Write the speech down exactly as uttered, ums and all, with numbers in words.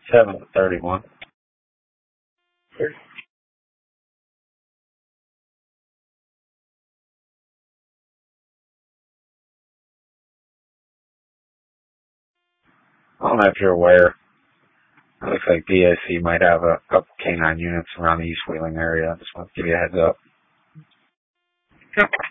seven thirty-one. I don't know if you're aware. It looks like D S C might have a couple canine units around the East Wheeling area. I just want to give you a heads up.